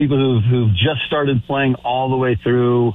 people who've just started playing all the way through.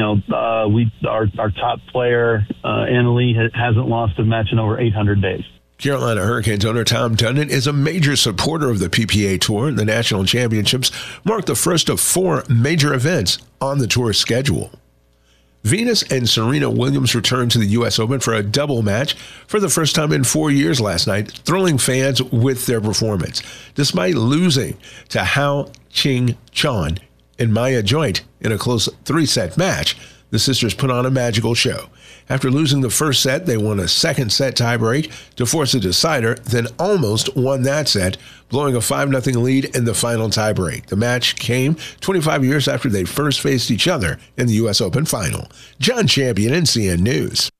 Our top player, Anna Lee, hasn't lost a match in over 800 days. Carolina Hurricanes owner Tom Dundon is a major supporter of the PPA Tour. The National Championships mark the first of 4 major events on the tour's schedule. Venus and Serena Williams returned to the U.S. Open for a double match for the first time in 4 years last night, thrilling fans with their performance. Despite losing to Hao Qing-Chan and Maya Joint in a close 3-set match, the sisters put on a magical show. After losing the first set, they won a second-set tiebreak to force a decider, then almost won that set, blowing a 5-0 lead in the final tiebreak. The match came 25 years after they first faced each other in the U.S. Open final. John Champion, NCN News.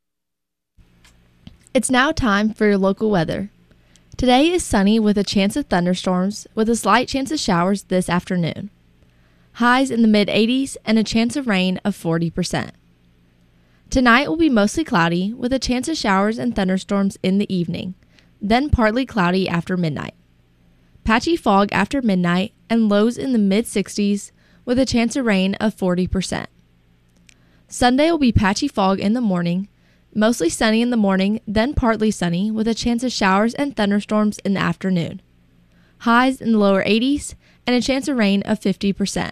It's now time for your local weather. Today is sunny with a chance of thunderstorms, with a slight chance of showers this afternoon. Highs in the mid-80s and a chance of rain of 40%. Tonight will be mostly cloudy with a chance of showers and thunderstorms in the evening, then partly cloudy after midnight. Patchy fog after midnight and lows in the mid-60s with a chance of rain of 40%. Sunday will be patchy fog in the morning, mostly sunny in the morning, then partly sunny with a chance of showers and thunderstorms in the afternoon. Highs in the lower 80s and a chance of rain of 50%.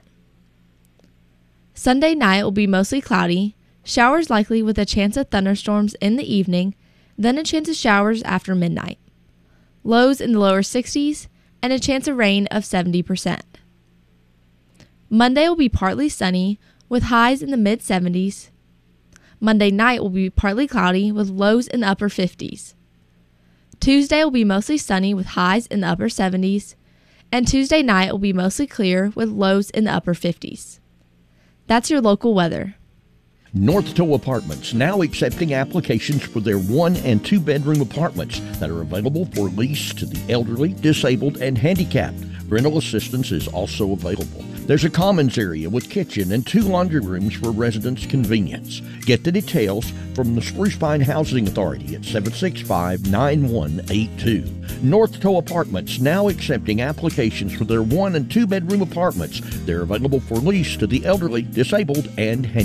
Sunday night will be mostly cloudy, showers likely with a chance of thunderstorms in the evening, then a chance of showers after midnight. Lows in the lower 60s and a chance of rain of 70%. Monday will be partly sunny with highs in the mid-70s. Monday night will be partly cloudy with lows in the upper 50s. Tuesday will be mostly sunny with highs in the upper 70s, and Tuesday night will be mostly clear with lows in the upper 50s. That's your local weather. North Toe Apartments now accepting applications for their 1- and 2-bedroom apartments that are available for lease to the elderly, disabled, and handicapped. Rental assistance is also available. There's a commons area with kitchen and 2 laundry rooms for residents' convenience. Get the details from the Spruce Pine Housing Authority at 765-9182. North Toe Apartments now accepting applications for their 1- and 2-bedroom apartments. They're available for lease to the elderly, disabled, and handicapped.